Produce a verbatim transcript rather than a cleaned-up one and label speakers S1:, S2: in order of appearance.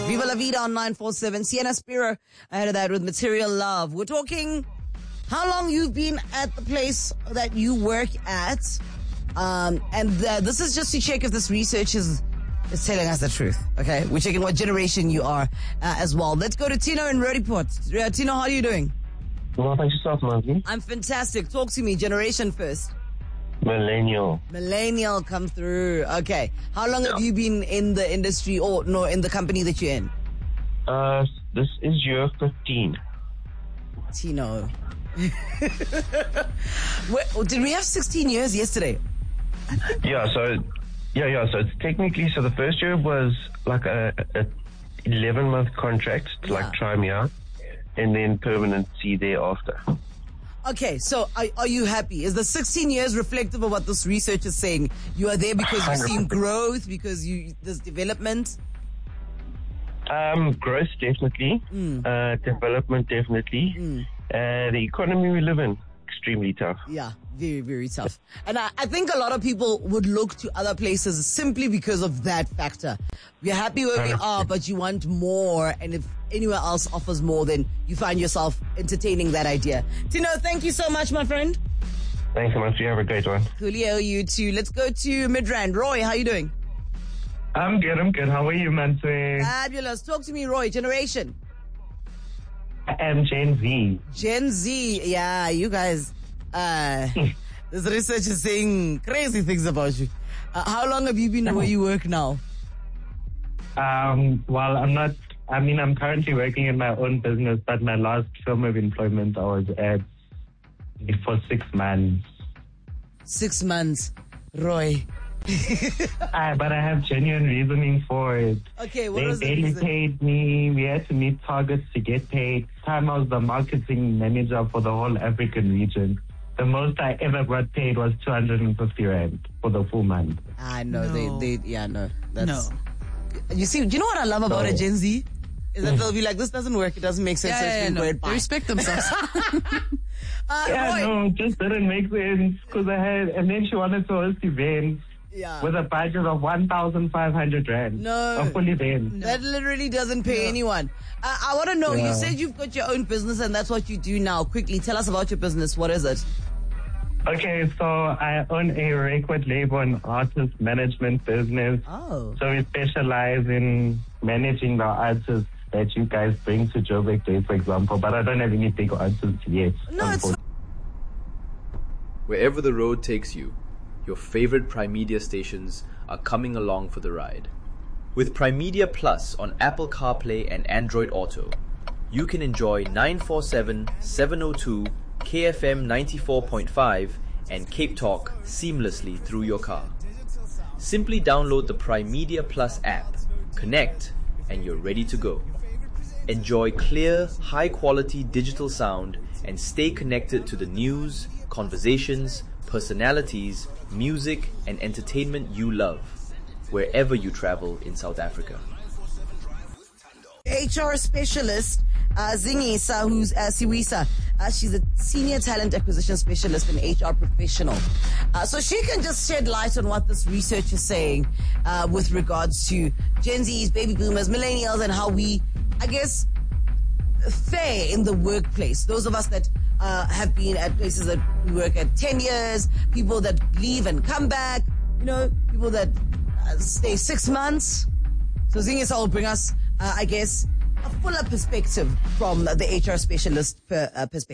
S1: Viva La Vida on nine four seven. Sienna Spiro ahead of that with Material Love. We're talking how long you've been at the place that you work at. Um, and uh, this is just to check if this research is, is telling us the truth. Okay, we're checking what generation you are uh, as well. Let's go to Tino in Roodepoort. Uh, Tino, how are you doing?
S2: Well, thanks yourself, Monkey.
S1: I'm fantastic. Talk to me. Generation first.
S2: Millennial.
S1: Millennial come through. Okay. How long
S2: Yeah.
S1: have you been in the industry or no in the company that you're in?
S2: Uh, this is year fifteen.
S1: Tino. Wait, did we have sixteen years yesterday?
S2: Yeah, so, yeah, yeah, so it's technically, so the first year was like a, a eleven month contract to
S1: Yeah.
S2: like try me out, and then permanency thereafter.
S1: Okay, so are, are you happy? Is the sixteen years reflective of what this research is saying? You are there because you've seen growth, because you there's development?
S2: Um, growth definitely,
S1: Mm.
S2: uh, development definitely,
S1: Mm.
S2: uh, the economy we live in, extremely tough.
S1: Yeah, very, very tough. And I, I think a lot of people would look to other places simply because of that factor. We're happy where we are, but you want more. And if anywhere else offers more, then you find yourself entertaining that idea. Tino, thank you so much, my friend.
S2: Thanks so much. You have a great one.
S1: Coolio, you too. Let's go to Midrand. Roy, how you doing?
S3: I'm good, I'm good. How are you, man?
S1: Fabulous. Talk to me, Roy. Generation.
S3: I am Gen Z.
S1: Gen Z. Yeah, you guys. Uh, this research is saying crazy things about you. Uh, how long have you been where you work now?
S3: Um, well, I'm not, I mean, I'm currently working in my own business, but my last firm of employment, I was at for six months.
S1: Six months, Roy.
S3: I, but I have genuine reasoning for it.
S1: Okay, what
S3: They
S1: was the
S3: daily
S1: reason?
S3: paid me. We had to meet targets to get paid. Time I was the marketing manager for the whole African region. The most I ever got paid was two hundred fifty rand for the full month.
S1: Ah, no,
S4: No.
S1: they, they, yeah, no. That's,
S4: No.
S1: You see, do you know what I love about
S3: No.
S1: a Gen Z? Is that they'll be like, this doesn't work, it doesn't make sense,
S4: Yeah,
S1: so it's
S4: yeah, yeah,
S1: been
S4: no.
S1: great,
S4: They
S1: bye.
S4: respect themselves.
S1: Uh,
S3: Yeah,
S1: Roy.
S3: no, it just didn't make sense because I had, and then she wanted to host events
S1: Yeah.
S3: with a budget of one thousand five hundred rand.
S1: No.
S3: A full event.
S1: That literally doesn't pay anyone. Uh, I want to know, you
S3: Yeah.
S1: said you've got your own business and that's what you do now. Quickly, tell us about your business. What is it?
S3: Okay, so I own a record label and artist management business.
S1: Oh.
S3: So we specialize in managing the artists that you guys bring to Joburg Day, for example. But I don't have any big artists yet.
S1: No, it's
S3: unfortunately.
S5: Wherever the road takes you, your favorite Prime Media stations are coming along for the ride. With Prime Media Plus on Apple CarPlay and Android Auto, you can enjoy nine forty-seven, seven oh two, K F M ninety-four point five and Cape Talk seamlessly through your car. Simply download the Prime Media Plus app, connect, and you're ready to go. Enjoy clear, high-quality digital sound and stay connected to the news, conversations, personalities, music, and entertainment you love, wherever you travel in South Africa.
S1: H R specialist, uh, Zingisa, who's uh, Siwisa. Uh, she's a senior talent acquisition specialist and H R professional. Uh, so she can just shed light on what this research is saying uh, with regards to Gen Zs, baby boomers, millennials, and how we, I guess, fare in the workplace. Those of us that uh, have been at places that we work at ten years, people that leave and come back, you know, people that uh, stay six months. So Zingisa will bring us, uh, I guess, a fuller perspective from the H R specialist per, uh, perspective.